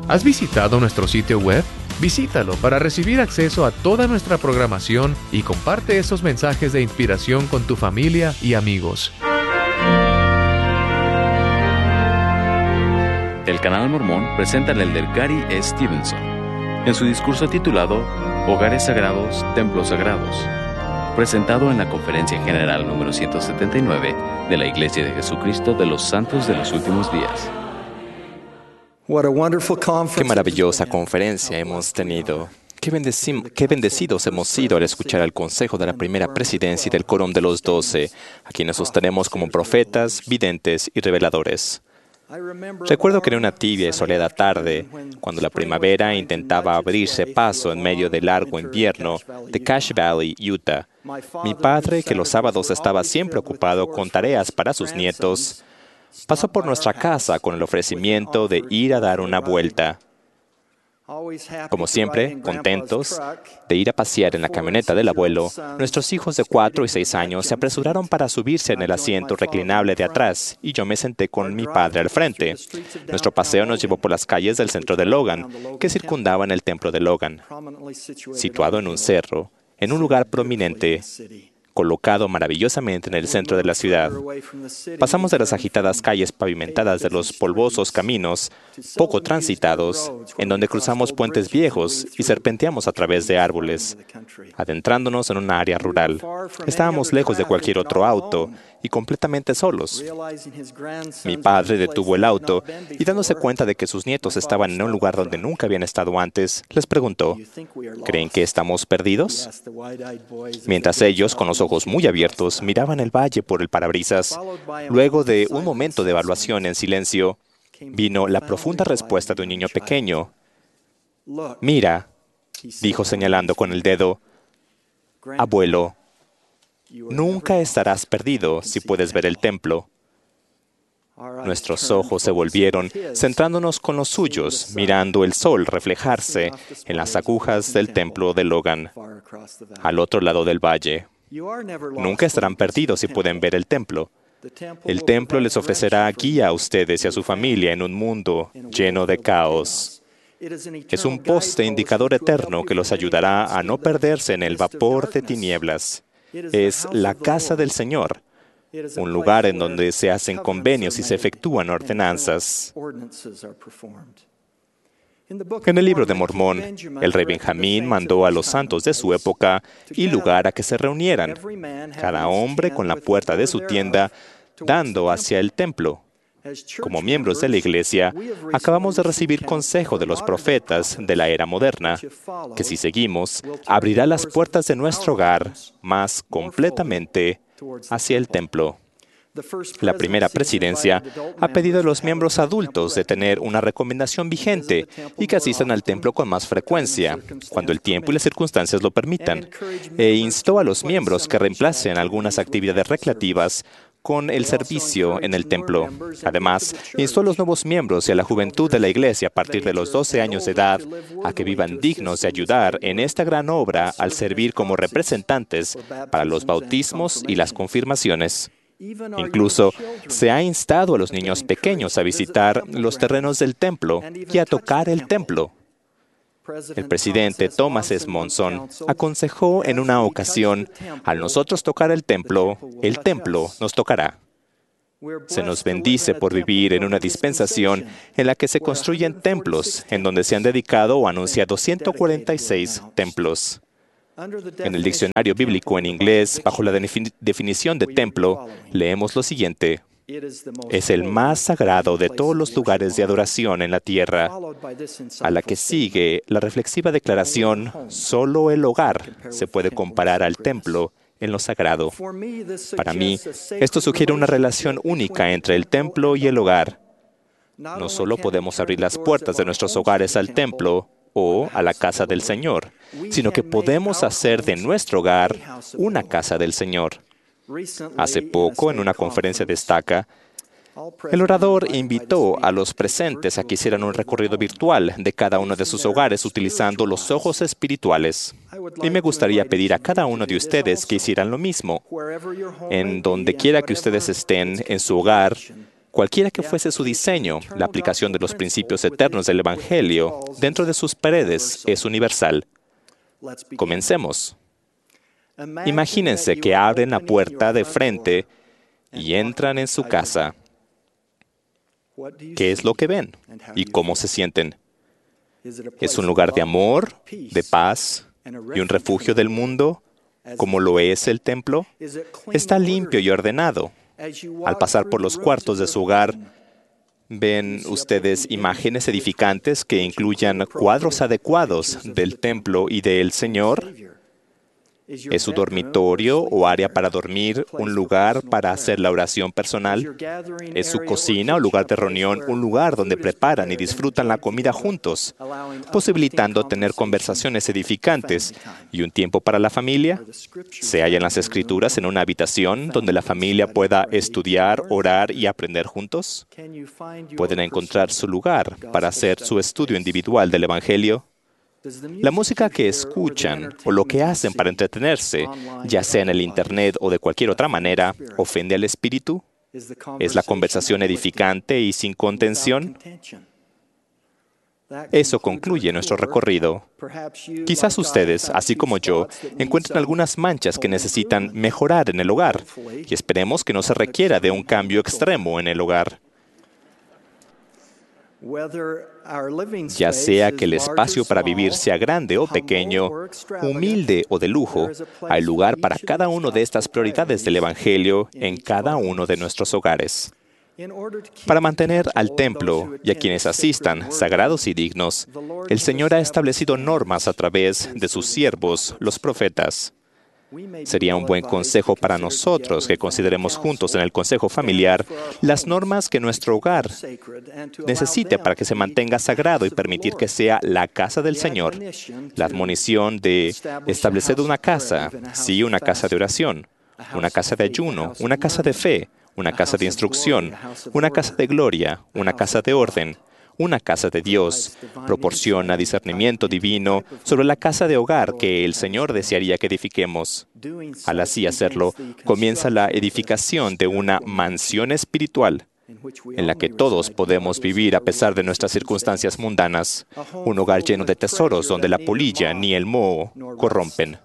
¿Has visitado nuestro sitio web? Visítalo para recibir acceso a toda nuestra programación y comparte esos mensajes de inspiración con tu familia y amigos. El Canal Mormón presenta al elder Gary E. Stevenson en su discurso titulado Hogares Sagrados, Templos Sagrados, presentado en la Conferencia General número 179 de la Iglesia de Jesucristo de los Santos de los Últimos Días. Qué maravillosa conferencia hemos tenido. Qué bendecidos hemos sido al escuchar el consejo de la primera presidencia y del quórum de los 12, a quienes sostenemos como profetas, videntes y reveladores. Recuerdo que en una tibia y soleada tarde, cuando la primavera intentaba abrirse paso en medio del largo invierno de Cache Valley, Utah, mi padre, que los sábados estaba siempre ocupado con tareas para sus nietos, pasó por nuestra casa con el ofrecimiento de ir a dar una vuelta. Como siempre, contentos de ir a pasear en la camioneta del abuelo, nuestros hijos de 4 y 6 años se apresuraron para subirse en el asiento reclinable de atrás y yo me senté con mi padre al frente. Nuestro paseo nos llevó por las calles del centro de Logan, que circundaban el templo de Logan, situado en un cerro, en un lugar prominente, colocado maravillosamente en el centro de la ciudad. Pasamos de las agitadas calles pavimentadas de los polvosos caminos, poco transitados, en donde cruzamos puentes viejos y serpenteamos a través de árboles, adentrándonos en una área rural. Estábamos lejos de cualquier otro auto y completamente solos. Mi padre detuvo el auto y, dándose cuenta de que sus nietos estaban en un lugar donde nunca habían estado antes, les preguntó, ¿creen que estamos perdidos? Mientras ellos, con los ojos muy abiertos, miraban el valle por el parabrisas, luego de un momento de evaluación en silencio, vino la profunda respuesta de un niño pequeño. «Mira», dijo señalando con el dedo, «abuelo, nunca estarás perdido si puedes ver el templo». Nuestros ojos se volvieron, centrándonos con los suyos, mirando el sol reflejarse en las agujas del templo de Logan, al otro lado del valle. Nunca estarán perdidos si pueden ver el templo. El templo les ofrecerá guía a ustedes y a su familia en un mundo lleno de caos. Es un poste indicador eterno que los ayudará a no perderse en el vapor de tinieblas. Es la casa del Señor, un lugar en donde se hacen convenios y se efectúan ordenanzas. En el libro de Mormón, el rey Benjamín mandó a los santos de su época y lugar a que se reunieran, cada hombre con la puerta de su tienda, dando hacia el templo. Como miembros de la Iglesia, acabamos de recibir consejo de los profetas de la era moderna, que si seguimos, abrirá las puertas de nuestro hogar más completamente hacia el templo. La primera presidencia ha pedido a los miembros adultos de tener una recomendación vigente y que asistan al templo con más frecuencia, cuando el tiempo y las circunstancias lo permitan, e instó a los miembros que reemplacen algunas actividades recreativas con el servicio en el templo. Además, instó a los nuevos miembros y a la juventud de la Iglesia a partir de los 12 años de edad a que vivan dignos de ayudar en esta gran obra al servir como representantes para los bautismos y las confirmaciones. Incluso se ha instado a los niños pequeños a visitar los terrenos del templo y a tocar el templo. El presidente Thomas S. Monson aconsejó en una ocasión, al nosotros tocar el templo nos tocará. Se nos bendice por vivir en una dispensación en la que se construyen templos, en donde se han dedicado o anunciado 146 templos. En el diccionario bíblico en inglés, bajo la definición de templo, leemos lo siguiente: es el más sagrado de todos los lugares de adoración en la tierra, a la que sigue la reflexiva declaración, solo el hogar se puede comparar al templo en lo sagrado. Para mí, esto sugiere una relación única entre el templo y el hogar. No solo podemos abrir las puertas de nuestros hogares al templo o a la casa del Señor, sino que podemos hacer de nuestro hogar una casa del Señor. Hace poco, en una conferencia de Estaca, el orador invitó a los presentes a que hicieran un recorrido virtual de cada uno de sus hogares utilizando los ojos espirituales. Y me gustaría pedir a cada uno de ustedes que hicieran lo mismo. En donde quiera que ustedes estén en su hogar, Cualquiera que fuese su diseño, la aplicación de los principios eternos del Evangelio dentro de sus paredes es universal. Comencemos. Imagínense que abren la puerta de frente y entran en su casa. ¿Qué es lo que ven? ¿Y cómo se sienten? ¿Es un lugar de amor, de paz y un refugio del mundo, como lo es el templo? ¿Está limpio y ordenado? Al pasar por los cuartos de su hogar, ¿ven ustedes imágenes edificantes que incluyan cuadros adecuados del templo y del Señor? ¿Es su dormitorio o área para dormir un lugar para hacer la oración personal? ¿Es su cocina o lugar de reunión un lugar donde preparan y disfrutan la comida juntos, posibilitando tener conversaciones edificantes y un tiempo para la familia? ¿Se hallan las Escrituras en una habitación donde la familia pueda estudiar, orar y aprender juntos? ¿Pueden encontrar su lugar para hacer su estudio individual del Evangelio? La música que escuchan o lo que hacen para entretenerse, ya sea en el Internet o de cualquier otra manera, ¿ofende al espíritu? ¿Es la conversación edificante y sin contención? Eso concluye nuestro recorrido. Quizás ustedes, así como yo, encuentren algunas manchas que necesitan mejorar en el hogar, y esperemos que no se requiera de un cambio extremo en el hogar. Ya sea que el espacio para vivir sea grande o pequeño, humilde o de lujo, hay lugar para cada una de estas prioridades del Evangelio en cada uno de nuestros hogares. Para mantener al templo y a quienes asistan sagrados y dignos, el Señor ha establecido normas a través de sus siervos, los profetas. Sería un buen consejo para nosotros que consideremos juntos en el consejo familiar las normas que nuestro hogar necesite para que se mantenga sagrado y permitir que sea la casa del Señor. La admonición de establecer una casa, sí, una casa de oración, una casa de ayuno, una casa de fe, una casa de instrucción, una casa de gloria, una casa de orden, una casa de Dios, proporciona discernimiento divino sobre la casa de hogar que el Señor desearía que edifiquemos. Al así hacerlo, comienza la edificación de una mansión espiritual en la que todos podemos vivir a pesar de nuestras circunstancias mundanas, un hogar lleno de tesoros donde la polilla ni el moho corrompen.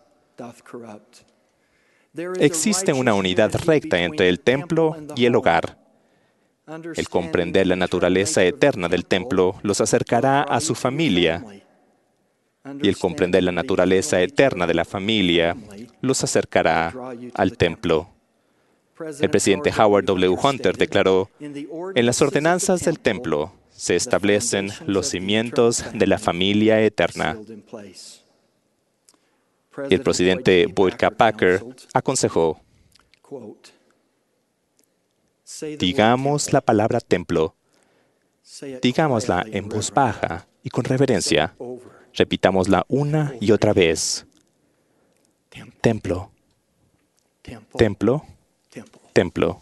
Existe una unidad recta entre el templo y el hogar. El comprender la naturaleza eterna del templo los acercará a su familia, y el comprender la naturaleza eterna de la familia los acercará al templo. El presidente Howard W. Hunter declaró: "En las ordenanzas del templo se establecen los cimientos de la familia eterna". Y el presidente Boyd K. Packer aconsejó: digamos la palabra templo. Digámosla en voz baja y con reverencia. Repitámosla una y otra vez. Templo. Templo. Templo.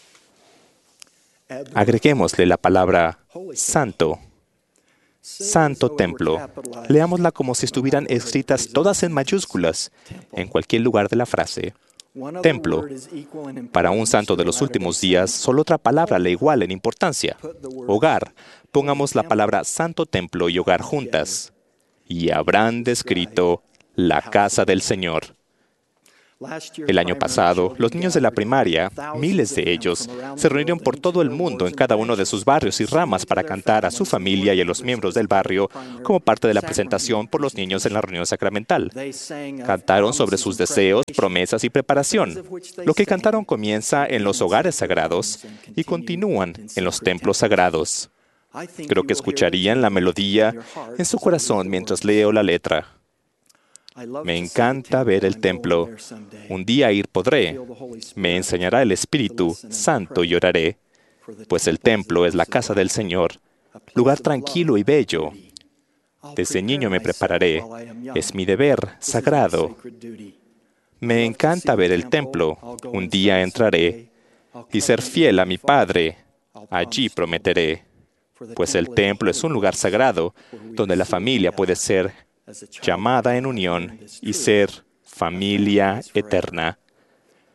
Agreguémosle la palabra santo. Santo templo. Leámosla como si estuvieran escritas todas en mayúsculas en cualquier lugar de la frase. Templo. Para un santo de los últimos días, solo otra palabra le iguala en importancia. Hogar. Pongamos la palabra santo templo y hogar juntas. Y habrán descrito la casa del Señor. El año pasado, los niños de la primaria, miles de ellos, se reunieron por todo el mundo en cada uno de sus barrios y ramas para cantar a su familia y a los miembros del barrio como parte de la presentación por los niños en la reunión sacramental. Cantaron sobre sus deseos, promesas y preparación. Lo que cantaron comienza en los hogares sagrados y continúan en los templos sagrados. Creo que escucharían la melodía en su corazón mientras leo la letra. Me encanta ver el templo. Un día ir podré. Me enseñará el Espíritu Santo y oraré, pues el templo es la casa del Señor, lugar tranquilo y bello. Desde niño me prepararé. Es mi deber sagrado. Me encanta ver el templo. Un día entraré y ser fiel a mi Padre. Allí prometeré, pues el templo es un lugar sagrado donde la familia puede ser llamada en unión y ser familia eterna.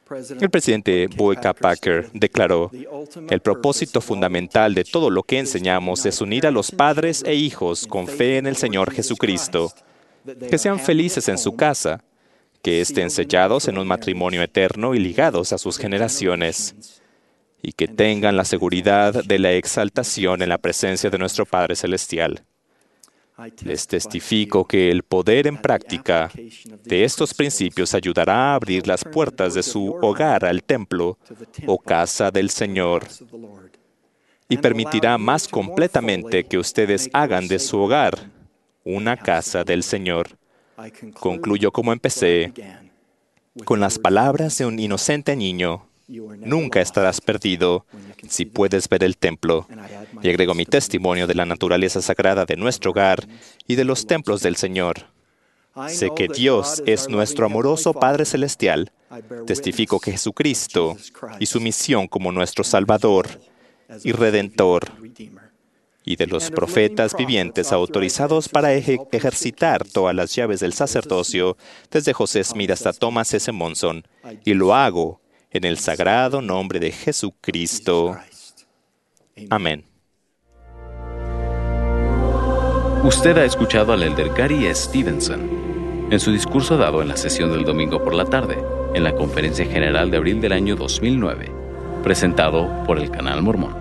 El presidente Boyka Packer declaró: "El propósito fundamental de todo lo que enseñamos es unir a los padres e hijos con fe en el Señor Jesucristo, que sean felices en su casa, que estén sellados en un matrimonio eterno y ligados a sus generaciones, y que tengan la seguridad de la exaltación en la presencia de nuestro Padre Celestial. Les testifico que el poder en práctica de estos principios ayudará a abrir las puertas de su hogar al templo o casa del Señor y permitirá más completamente que ustedes hagan de su hogar una casa del Señor". Concluyo como empecé, con las palabras de un inocente niño: "Nunca estarás perdido si puedes ver el templo". Y agrego mi testimonio de la naturaleza sagrada de nuestro hogar y de los templos del Señor. Sé que Dios es nuestro amoroso Padre Celestial. Testifico que Jesucristo y su misión como nuestro Salvador y Redentor, y de los profetas vivientes autorizados para ejercitar todas las llaves del sacerdocio, desde José Smith hasta Thomas S. Monson, y lo hago en el sagrado nombre de Jesucristo. Amén. Usted ha escuchado al elder Gary S. Stevenson en su discurso dado en la sesión del domingo por la tarde, en la Conferencia General de abril del año 2009, presentado por el Canal Mormón.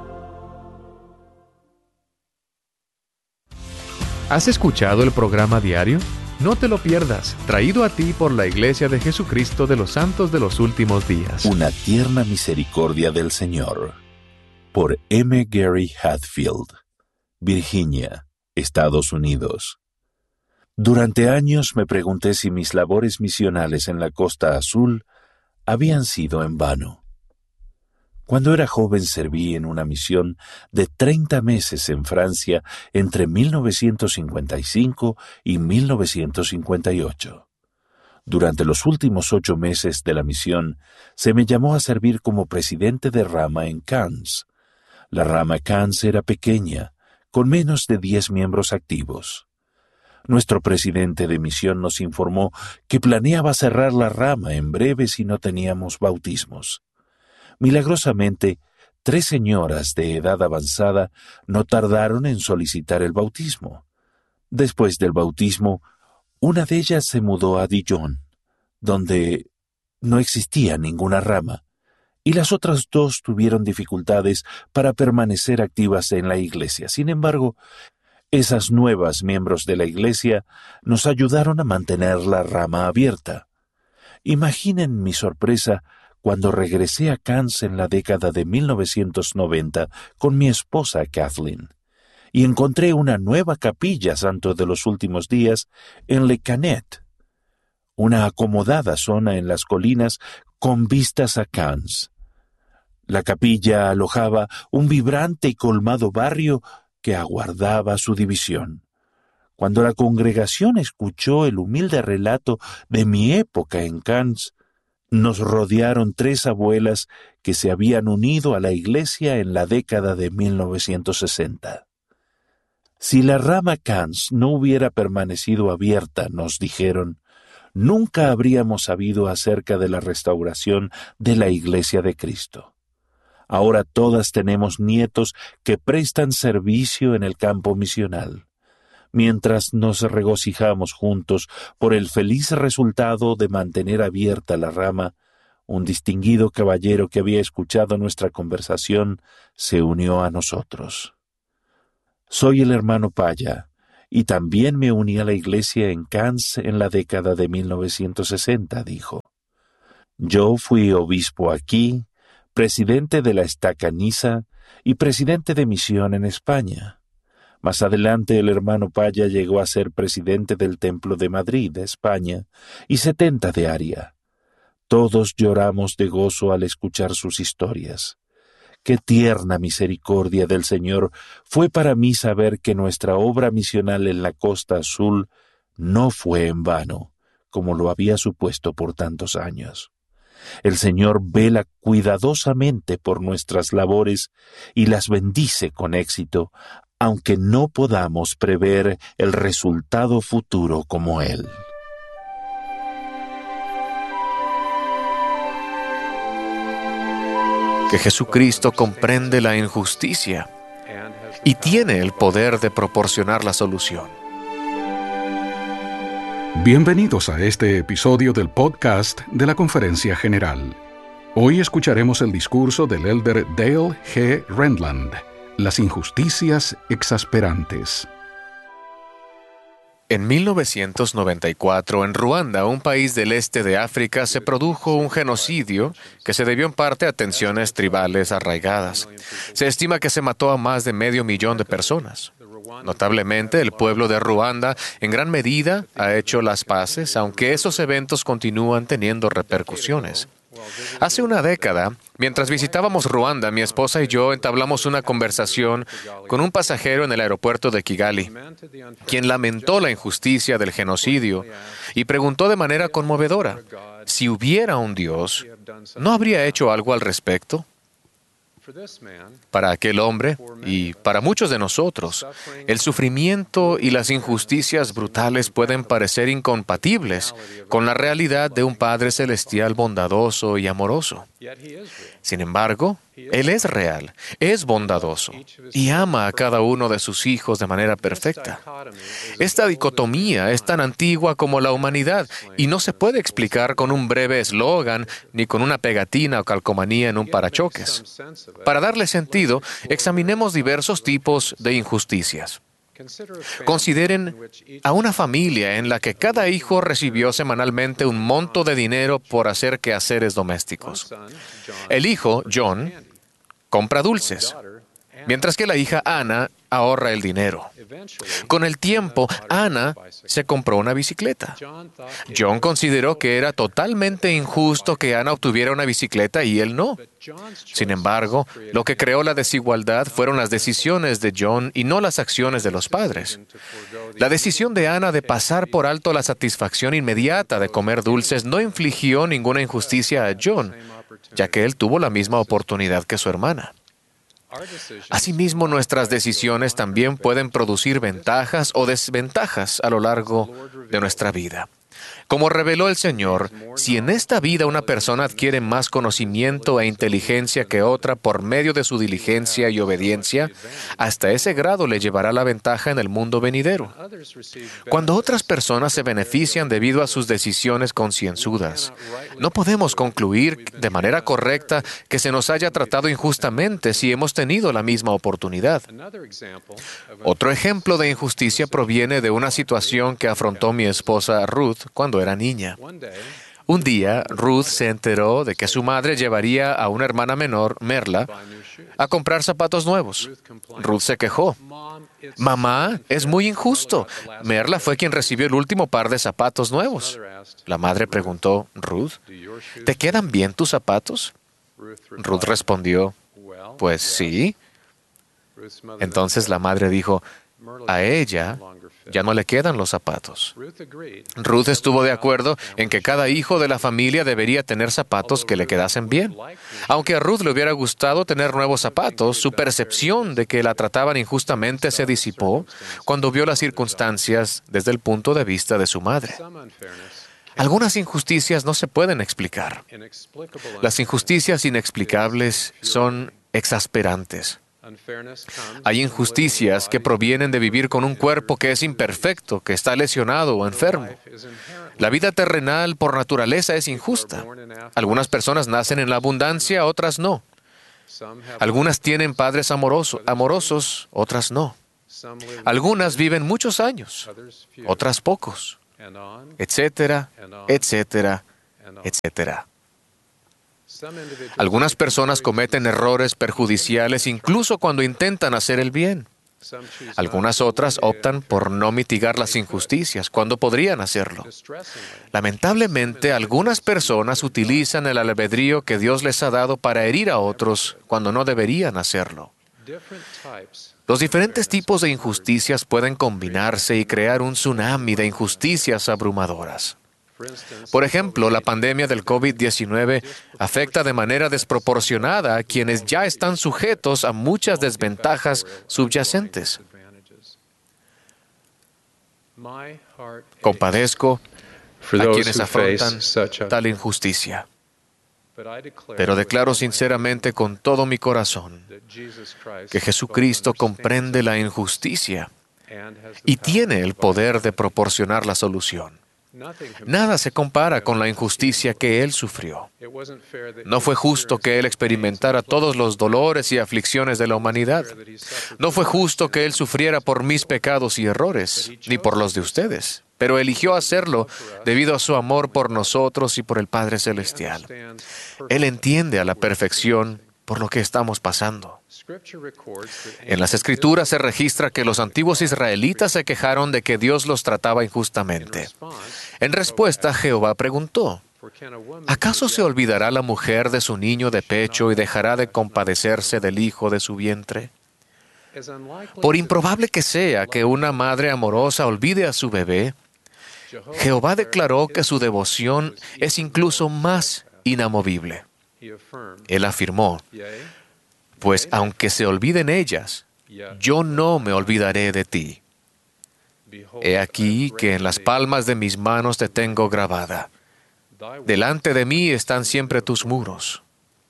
¿Has escuchado el programa diario? No te lo pierdas, traído a ti por la Iglesia de Jesucristo de los Santos de los Últimos Días. Una tierna misericordia del Señor. Por M. Gary Hatfield, Virginia, Estados Unidos. Durante años me pregunté si mis labores misionales en la Costa Azul habían sido en vano. Cuando era joven serví en una misión de 30 meses en Francia entre 1955 y 1958. Durante los últimos 8 meses de la misión, se me llamó a servir como presidente de rama en Cannes. La rama Cannes era pequeña, con menos de 10 miembros activos. Nuestro presidente de misión nos informó que planeaba cerrar la rama en breve si no teníamos bautismos. Milagrosamente, 3 señoras de edad avanzada no tardaron en solicitar el bautismo. Después del bautismo, una de ellas se mudó a Dijon, donde no existía ninguna rama, y las otras 2 tuvieron dificultades para permanecer activas en la iglesia. Sin embargo, esas nuevas miembros de la iglesia nos ayudaron a mantener la rama abierta. Imaginen mi sorpresa cuando regresé a Cannes en la década de 1990 con mi esposa Kathleen, y encontré una nueva capilla Santo de los Últimos Días en Le Canet, una acomodada zona en las colinas con vistas a Cannes. La capilla alojaba un vibrante y colmado barrio que aguardaba su división. Cuando la congregación escuchó el humilde relato de mi época en Cannes, nos rodearon 3 abuelas que se habían unido a la iglesia en la década de 1960. Si la rama Cannes no hubiera permanecido abierta, nos dijeron, nunca habríamos sabido acerca de la restauración de la Iglesia de Cristo. Ahora todas tenemos nietos que prestan servicio en el campo misional. Mientras nos regocijamos juntos por el feliz resultado de mantener abierta la rama, un distinguido caballero que había escuchado nuestra conversación se unió a nosotros. Soy el hermano Paya, y también me uní a la iglesia en Cannes en la década de 1960, dijo. Yo fui obispo aquí, presidente de la Estaca Niza y presidente de misión en España. Más adelante el hermano Paya llegó a ser presidente del Templo de Madrid, España, y 70 de Aria. Todos lloramos de gozo al escuchar sus historias. Qué tierna misericordia del Señor fue para mí saber que nuestra obra misional en la Costa Azul no fue en vano, como lo había supuesto por tantos años. El Señor vela cuidadosamente por nuestras labores y las bendice con éxito, aunque no podamos prever el resultado futuro como Él. que Jesucristo comprende la injusticia y tiene el poder de proporcionar la solución. Bienvenidos a este episodio del podcast de la Conferencia General. Hoy escucharemos el discurso del elder Dale G. Renland, Las injusticias exasperantes. En 1994, en Ruanda, un país del este de África, se produjo un genocidio que se debió en parte a tensiones tribales arraigadas. Se estima que se mató a más de 500,000 de personas. Notablemente, el pueblo de Ruanda en gran medida ha hecho las paces, aunque esos eventos continúan teniendo repercusiones. Hace una década, mientras visitábamos Ruanda, mi esposa y yo entablamos una conversación con un pasajero en el aeropuerto de Kigali, quien lamentó la injusticia del genocidio y preguntó de manera conmovedora, si hubiera un Dios, ¿no habría hecho algo al respecto? Para aquel hombre, y para muchos de nosotros, el sufrimiento y las injusticias brutales pueden parecer incompatibles con la realidad de un Padre Celestial bondadoso y amoroso. Sin embargo, Él es real, es bondadoso y ama a cada uno de sus hijos de manera perfecta. Esta dicotomía es tan antigua como la humanidad y no se puede explicar con un breve eslogan ni con una pegatina o calcomanía en un parachoques. Para darle sentido, examinemos diversos tipos de injusticias. Consideren a una familia en la que cada hijo recibió semanalmente un monto de dinero por hacer quehaceres domésticos. El hijo, John, compra dulces, mientras que la hija, Anna, ahorra el dinero. Con el tiempo, Anna se compró una bicicleta. John consideró que era totalmente injusto que Anna obtuviera una bicicleta y él no. Sin embargo, lo que creó la desigualdad fueron las decisiones de John y no las acciones de los padres. La decisión de Anna de pasar por alto la satisfacción inmediata de comer dulces no infligió ninguna injusticia a John, ya que él tuvo la misma oportunidad que su hermana. Asimismo, nuestras decisiones también pueden producir ventajas o desventajas a lo largo de nuestra vida. Como reveló el Señor, si en esta vida una persona adquiere más conocimiento e inteligencia que otra por medio de su diligencia y obediencia, hasta ese grado le llevará la ventaja en el mundo venidero. Cuando otras personas se benefician debido a sus decisiones concienzudas, no podemos concluir de manera correcta que se nos haya tratado injustamente si hemos tenido la misma oportunidad. Otro ejemplo de injusticia proviene de una situación que afrontó mi esposa Ruth cuando era niña. Un día, Ruth se enteró de que su madre llevaría a una hermana menor, Merla, a comprar zapatos nuevos. Ruth se quejó. «Mamá, es muy injusto. Merla fue quien recibió el último par de zapatos nuevos». La madre preguntó, «Ruth, ¿te quedan bien tus zapatos?» Ruth respondió, «Pues sí». Entonces la madre dijo, «A ella ya no le quedan los zapatos». Ruth estuvo de acuerdo en que cada hijo de la familia debería tener zapatos que le quedasen bien. Aunque a Ruth le hubiera gustado tener nuevos zapatos, su percepción de que la trataban injustamente se disipó cuando vio las circunstancias desde el punto de vista de su madre. Algunas injusticias no se pueden explicar. Las injusticias inexplicables son exasperantes. Hay injusticias que provienen de vivir con un cuerpo que es imperfecto, que está lesionado o enfermo. La vida terrenal por naturaleza es injusta. Algunas personas nacen en la abundancia, otras no. Algunas tienen padres amorosos, otras no. Algunas viven muchos años, otras pocos, etcétera, etcétera, etcétera. Algunas personas cometen errores perjudiciales incluso cuando intentan hacer el bien. Algunas otras optan por no mitigar las injusticias cuando podrían hacerlo. Lamentablemente, algunas personas utilizan el albedrío que Dios les ha dado para herir a otros cuando no deberían hacerlo. Los diferentes tipos de injusticias pueden combinarse y crear un tsunami de injusticias abrumadoras. Por ejemplo, la pandemia del COVID-19 afecta de manera desproporcionada a quienes ya están sujetos a muchas desventajas subyacentes. Compadezco a quienes afrontan tal injusticia. Pero declaro sinceramente con todo mi corazón que Jesucristo comprende la injusticia y tiene el poder de proporcionar la solución. Nada se compara con la injusticia que Él sufrió. No fue justo que Él experimentara todos los dolores y aflicciones de la humanidad. No fue justo que Él sufriera por mis pecados y errores, ni por los de ustedes. Pero eligió hacerlo debido a su amor por nosotros y por el Padre Celestial. Él entiende a la perfección por lo que estamos pasando. En las Escrituras se registra que los antiguos israelitas se quejaron de que Dios los trataba injustamente. En respuesta, Jehová preguntó: ¿acaso se olvidará la mujer de su niño de pecho y dejará de compadecerse del hijo de su vientre? Por improbable que sea que una madre amorosa olvide a su bebé, Jehová declaró que su devoción es incluso más inamovible. Él afirmó: pues aunque se olviden ellas, yo no me olvidaré de ti. He aquí que en las palmas de mis manos te tengo grabada. Delante de mí están siempre tus muros.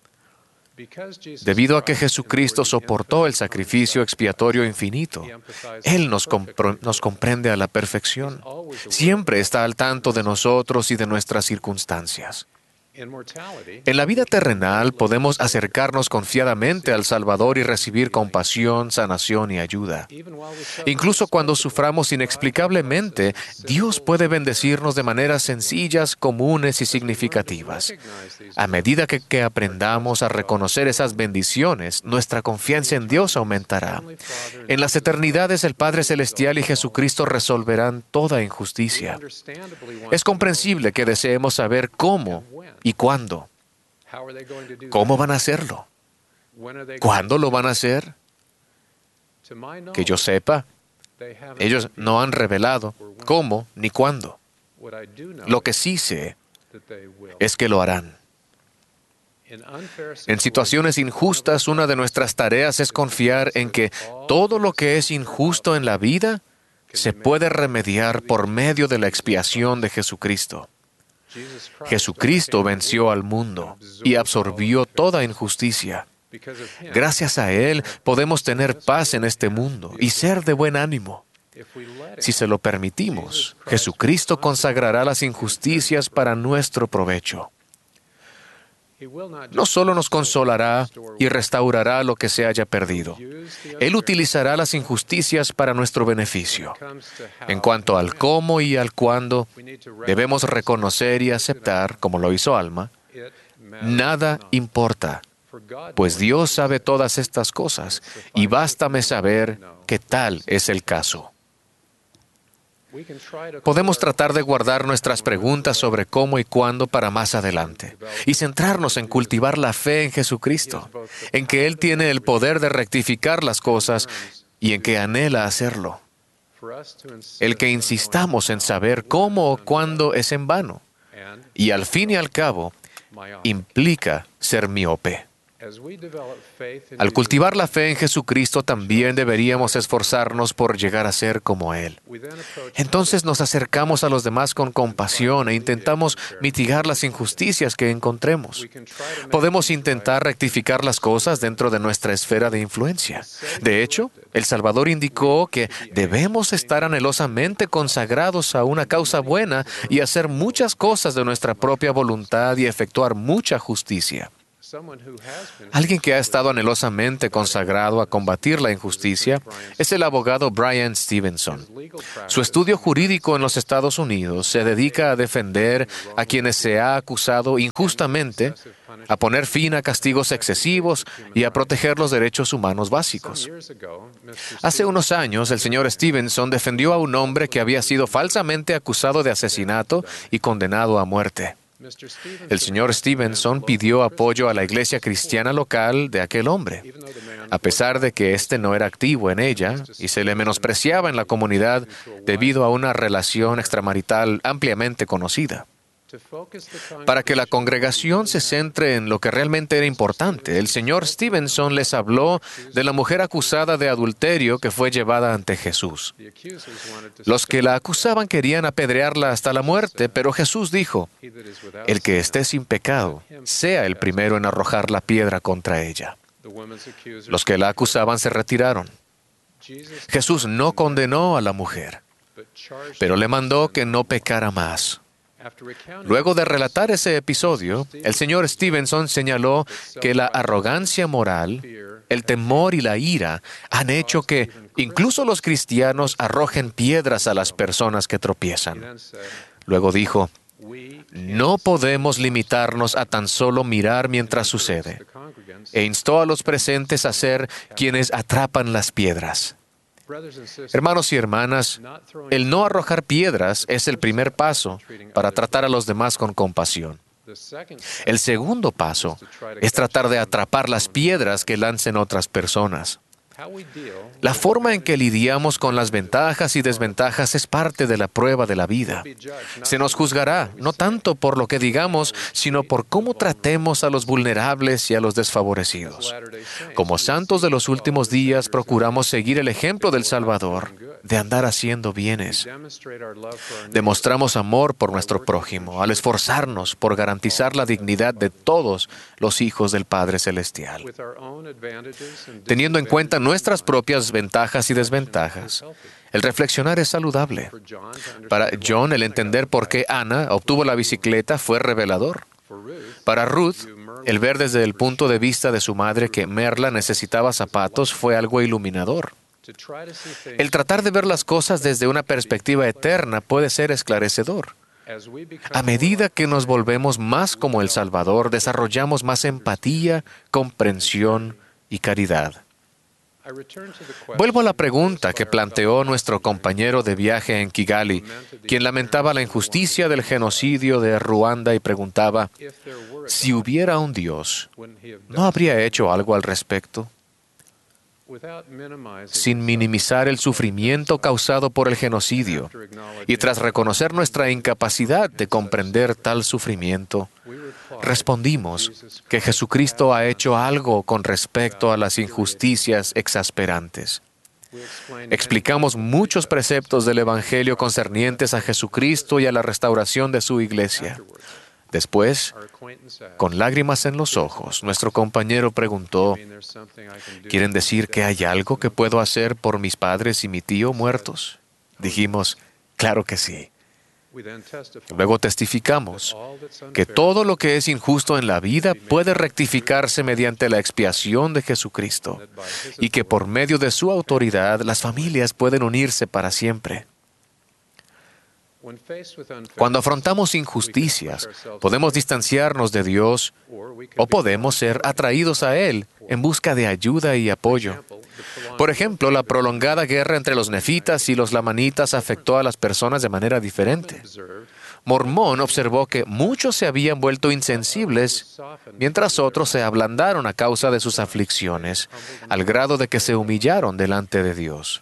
Debido a que Jesucristo soportó el sacrificio expiatorio infinito, Él nos comprende a la perfección. Siempre está al tanto de nosotros y de nuestras circunstancias. En la vida terrenal podemos acercarnos confiadamente al Salvador y recibir compasión, sanación y ayuda. Incluso cuando suframos inexplicablemente, Dios puede bendecirnos de maneras sencillas, comunes y significativas. A medida que aprendamos a reconocer esas bendiciones, nuestra confianza en Dios aumentará. En las eternidades, el Padre Celestial y Jesucristo resolverán toda injusticia. Es comprensible que deseemos saber cómo y cuándo. ¿Cómo van a hacerlo? ¿Cuándo lo van a hacer? Que yo sepa, ellos no han revelado cómo ni cuándo. Lo que sí sé es que lo harán. En situaciones injustas, una de nuestras tareas es confiar en que todo lo que es injusto en la vida se puede remediar por medio de la expiación de Jesucristo. Jesucristo venció al mundo y absorbió toda injusticia. Gracias a Él podemos tener paz en este mundo y ser de buen ánimo. Si se lo permitimos, Jesucristo consagrará las injusticias para nuestro provecho. No solo nos consolará y restaurará lo que se haya perdido, Él utilizará las injusticias para nuestro beneficio. En cuanto al cómo y al cuándo, debemos reconocer y aceptar, como lo hizo Alma, nada importa, pues Dios sabe todas estas cosas, y bástame saber que tal es el caso. Podemos tratar de guardar nuestras preguntas sobre cómo y cuándo para más adelante y centrarnos en cultivar la fe en Jesucristo, en que Él tiene el poder de rectificar las cosas y en que anhela hacerlo. El que insistamos en saber cómo o cuándo es en vano y al fin y al cabo implica ser miope. Al cultivar la fe en Jesucristo también deberíamos esforzarnos por llegar a ser como Él. Entonces nos acercamos a los demás con compasión e intentamos mitigar las injusticias que encontremos. Podemos intentar rectificar las cosas dentro de nuestra esfera de influencia. De hecho, el Salvador indicó que debemos estar anhelosamente consagrados a una causa buena y hacer muchas cosas de nuestra propia voluntad y efectuar mucha justicia. Alguien que ha estado anhelosamente consagrado a combatir la injusticia es el abogado Bryan Stevenson. Su estudio jurídico en los Estados Unidos se dedica a defender a quienes se ha acusado injustamente, a poner fin a castigos excesivos y a proteger los derechos humanos básicos. Hace unos años, el señor Stevenson defendió a un hombre que había sido falsamente acusado de asesinato y condenado a muerte. El señor Stevenson pidió apoyo a la iglesia cristiana local de aquel hombre, a pesar de que éste no era activo en ella y se le menospreciaba en la comunidad debido a una relación extramarital ampliamente conocida. Para que la congregación se centre en lo que realmente era importante, el señor Stevenson les habló de la mujer acusada de adulterio que fue llevada ante Jesús. Los que la acusaban querían apedrearla hasta la muerte, pero Jesús dijo, el que esté sin pecado, sea el primero en arrojar la piedra contra ella. Los que la acusaban se retiraron. Jesús no condenó a la mujer, pero le mandó que no pecara más. Luego de relatar ese episodio, el señor Stevenson señaló que la arrogancia moral, el temor y la ira han hecho que incluso los cristianos arrojen piedras a las personas que tropiezan. Luego dijo, no podemos limitarnos a tan solo mirar mientras sucede, e instó a los presentes a ser quienes atrapan las piedras. Hermanos y hermanas, el no arrojar piedras es el primer paso para tratar a los demás con compasión. El segundo paso es tratar de atrapar las piedras que lancen otras personas. La forma en que lidiamos con las ventajas y desventajas es parte de la prueba de la vida. Se nos juzgará, no tanto por lo que digamos, sino por cómo tratemos a los vulnerables y a los desfavorecidos. Como santos de los últimos días, procuramos seguir el ejemplo del Salvador, de andar haciendo bienes. Demostramos amor por nuestro prójimo, al esforzarnos por garantizar la dignidad de todos los hijos del Padre Celestial. Teniendo en cuenta nuestras propias ventajas y desventajas, el reflexionar es saludable. Para John, el entender por qué Ana obtuvo la bicicleta fue revelador. Para Ruth, el ver desde el punto de vista de su madre que Merla necesitaba zapatos fue algo iluminador. El tratar de ver las cosas desde una perspectiva eterna puede ser esclarecedor. A medida que nos volvemos más como el Salvador, desarrollamos más empatía, comprensión y caridad. Vuelvo a la pregunta que planteó nuestro compañero de viaje en Kigali, quien lamentaba la injusticia del genocidio de Ruanda y preguntaba, si hubiera un Dios, ¿no habría hecho algo al respecto? Sin minimizar el sufrimiento causado por el genocidio y tras reconocer nuestra incapacidad de comprender tal sufrimiento, respondimos que Jesucristo ha hecho algo con respecto a las injusticias exasperantes. Explicamos muchos preceptos del Evangelio concernientes a Jesucristo y a la restauración de su iglesia. Después, con lágrimas en los ojos, nuestro compañero preguntó, ¿quieren decir que hay algo que puedo hacer por mis padres y mi tío muertos? Dijimos, claro que sí. Luego testificamos que todo lo que es injusto en la vida puede rectificarse mediante la expiación de Jesucristo y que por medio de su autoridad las familias pueden unirse para siempre. Cuando afrontamos injusticias, podemos distanciarnos de Dios o podemos ser atraídos a Él en busca de ayuda y apoyo. Por ejemplo, la prolongada guerra entre los nefitas y los lamanitas afectó a las personas de manera diferente. Mormón observó que muchos se habían vuelto insensibles, mientras otros se ablandaron a causa de sus aflicciones, al grado de que se humillaron delante de Dios.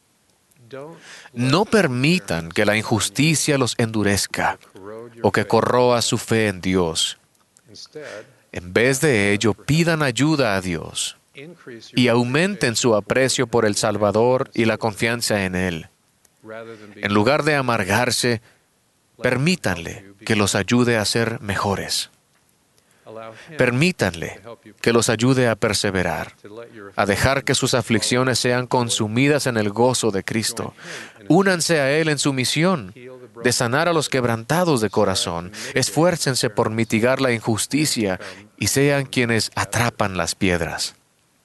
No permitan que la injusticia los endurezca o que corroa su fe en Dios. En vez de ello, pidan ayuda a Dios y aumenten su aprecio por el Salvador y la confianza en Él. En lugar de amargarse, permítanle que los ayude a ser mejores. Permítanle que los ayude a perseverar, a dejar que sus aflicciones sean consumidas en el gozo de Cristo. Únanse a Él en su misión de sanar a los quebrantados de corazón. Esfuércense por mitigar la injusticia y sean quienes atrapan las piedras.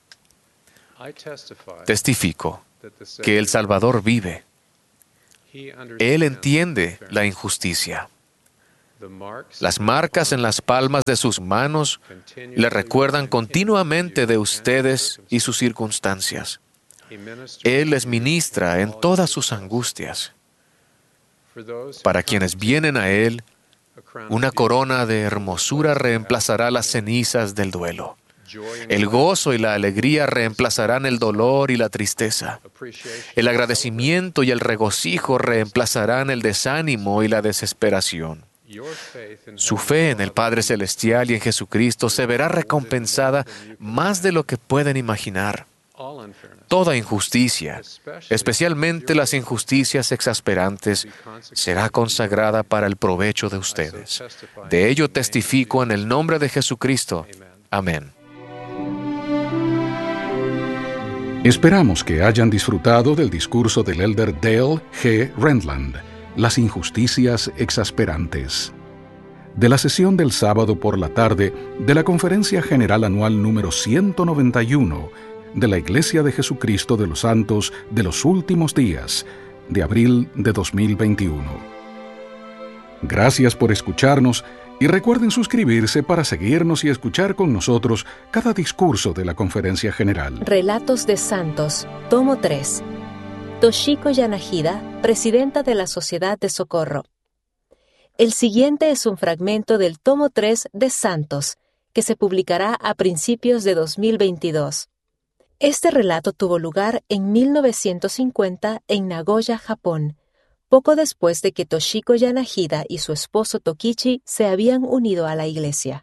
Testifico que el Salvador vive. Él entiende la injusticia. Las marcas en las palmas de sus manos le recuerdan continuamente de ustedes y sus circunstancias. Él les ministra en todas sus angustias. Para quienes vienen a Él, una corona de hermosura reemplazará las cenizas del duelo. El gozo y la alegría reemplazarán el dolor y la tristeza. El agradecimiento y el regocijo reemplazarán el desánimo y la desesperación. Su fe en el Padre Celestial y en Jesucristo se verá recompensada más de lo que pueden imaginar. Toda injusticia, especialmente las injusticias exasperantes, será consagrada para el provecho de ustedes. De ello testifico en el nombre de Jesucristo. Amén. Esperamos que hayan disfrutado del discurso del elder Dale G. Rendland, Las injusticias exasperantes, de la sesión del sábado por la tarde de la Conferencia General Anual número 191 de la Iglesia de Jesucristo de los Santos de los Últimos Días, de abril de 2021. Gracias por escucharnos y recuerden suscribirse para seguirnos y escuchar con nosotros cada discurso de la Conferencia General. Relatos de Santos, tomo 3. Toshiko Yanagida, presidenta de la Sociedad de Socorro. El siguiente es un fragmento del tomo 3 de Santos, que se publicará a principios de 2022. Este relato tuvo lugar en 1950 en Nagoya, Japón, poco después de que Toshiko Yanagida y su esposo Tokichi se habían unido a la iglesia.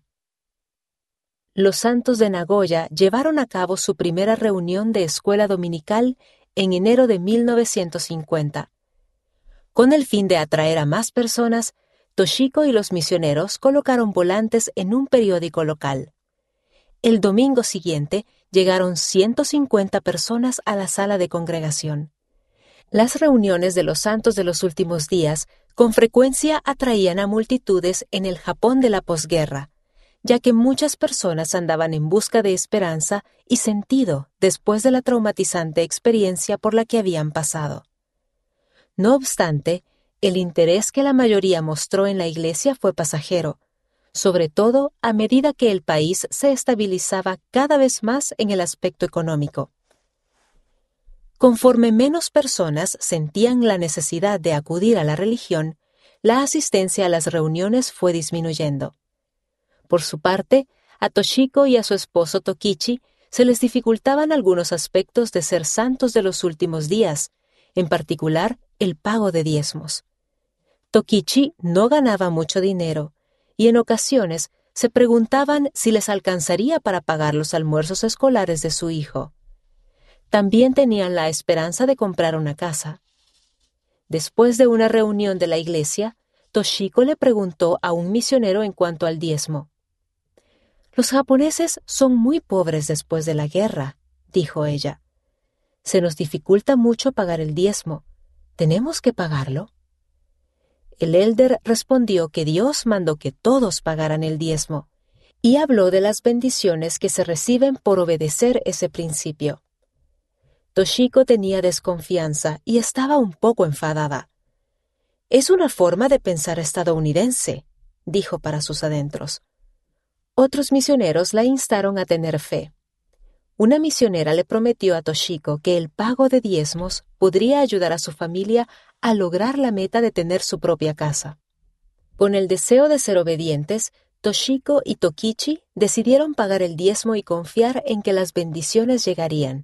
Los santos de Nagoya llevaron a cabo su primera reunión de escuela dominical en enero de 1950. Con el fin de atraer a más personas, Toshiko y los misioneros colocaron volantes en un periódico local. El domingo siguiente llegaron 150 personas a la sala de congregación. Las reuniones de los santos de los últimos días con frecuencia atraían a multitudes en el Japón de la posguerra, ya que muchas personas andaban en busca de esperanza y sentido después de la traumatizante experiencia por la que habían pasado. No obstante, el interés que la mayoría mostró en la iglesia fue pasajero, sobre todo a medida que el país se estabilizaba cada vez más en el aspecto económico. Conforme menos personas sentían la necesidad de acudir a la religión, la asistencia a las reuniones fue disminuyendo. Por su parte, a Toshiko y a su esposo Tokichi se les dificultaban algunos aspectos de ser santos de los últimos días, en particular el pago de diezmos. Tokichi no ganaba mucho dinero, y en ocasiones se preguntaban si les alcanzaría para pagar los almuerzos escolares de su hijo. También tenían la esperanza de comprar una casa. Después de una reunión de la iglesia, Toshiko le preguntó a un misionero en cuanto al diezmo. «Los japoneses son muy pobres después de la guerra», dijo ella. «Se nos dificulta mucho pagar el diezmo. ¿Tenemos que pagarlo?» El elder respondió que Dios mandó que todos pagaran el diezmo, y habló de las bendiciones que se reciben por obedecer ese principio. Toshiko tenía desconfianza y estaba un poco enfadada. «Es una forma de pensar estadounidense», dijo para sus adentros. Otros misioneros la instaron a tener fe. Una misionera le prometió a Toshiko que el pago de diezmos podría ayudar a su familia a lograr la meta de tener su propia casa. Con el deseo de ser obedientes, Toshiko y Tokichi decidieron pagar el diezmo y confiar en que las bendiciones llegarían.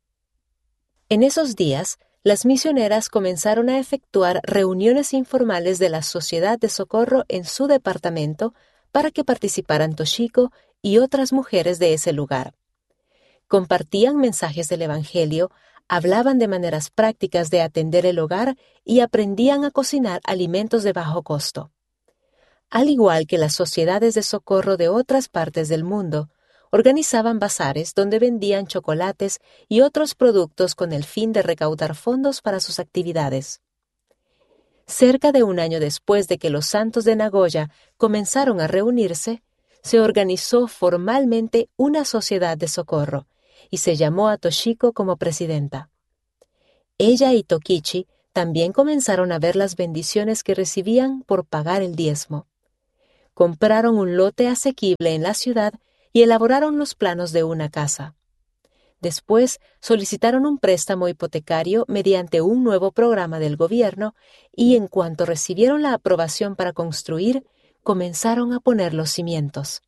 En esos días, las misioneras comenzaron a efectuar reuniones informales de la Sociedad de Socorro en su departamento para que participaran Toshiko y otras mujeres de ese lugar. Compartían mensajes del Evangelio, hablaban de maneras prácticas de atender el hogar y aprendían a cocinar alimentos de bajo costo. Al igual que las sociedades de socorro de otras partes del mundo, organizaban bazares donde vendían chocolates y otros productos con el fin de recaudar fondos para sus actividades. Cerca de un año después de que los santos de Nagoya comenzaron a reunirse, se organizó formalmente una sociedad de socorro y se llamó a Toshiko como presidenta. Ella y Tokichi también comenzaron a ver las bendiciones que recibían por pagar el diezmo. Compraron un lote asequible en la ciudad y elaboraron los planos de una casa. Después solicitaron un préstamo hipotecario mediante un nuevo programa del gobierno y en cuanto recibieron la aprobación para construir, comenzaron a poner los cimientos.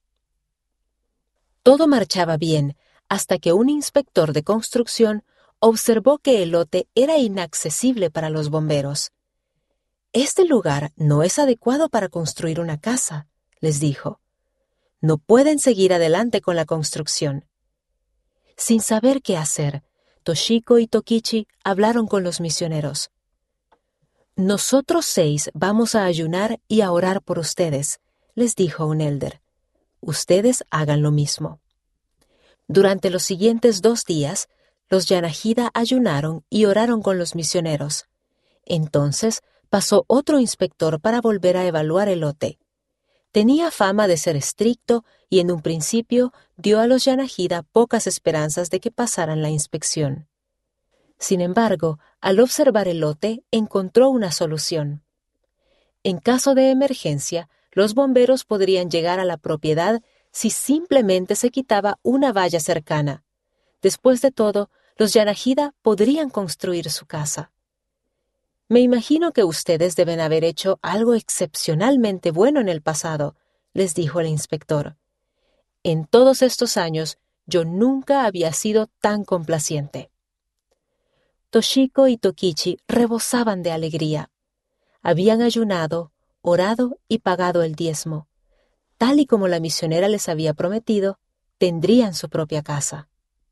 Todo marchaba bien hasta que un inspector de construcción observó que el lote era inaccesible para los bomberos. Este lugar no es adecuado para construir una casa, les dijo. No pueden seguir adelante con la construcción. Sin saber qué hacer, Toshiko y Tokichi hablaron con los misioneros. Nosotros 6 vamos a ayunar y a orar por ustedes, les dijo un elder. Ustedes hagan lo mismo. Durante los siguientes 2 días, los Yanagida ayunaron y oraron con los misioneros. Entonces pasó otro inspector para volver a evaluar el lote. Tenía fama de ser estricto y en un principio dio a los Yanagida pocas esperanzas de que pasaran la inspección. Sin embargo, al observar el lote, encontró una solución. En caso de emergencia, los bomberos podrían llegar a la propiedad si simplemente se quitaba una valla cercana. Después de todo, los Yanagida podrían construir su casa. Me imagino que ustedes deben haber hecho algo excepcionalmente bueno en el pasado, les dijo el inspector. En todos estos años, yo nunca había sido tan complaciente. Toshiko y Tokichi rebosaban de alegría. Habían ayunado, orado y pagado el diezmo. Tal y como la misionera les había prometido, tendrían su propia casa.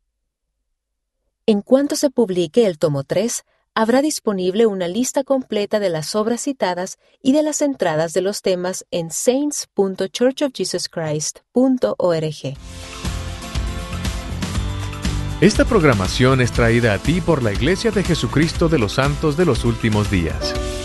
En cuanto se publique el tomo 3, habrá disponible una lista completa de las obras citadas y de las entradas de los temas en saints.churchofjesuschrist.org. Esta programación es traída a ti por la Iglesia de Jesucristo de los Santos de los Últimos Días.